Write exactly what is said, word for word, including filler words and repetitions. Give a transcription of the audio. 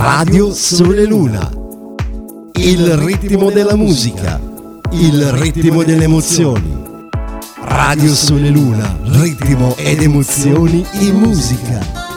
Radio Sole Luna. Il ritmo della musica, il ritmo delle emozioni. Radio Sole Luna, ritmo ed emozioni in musica.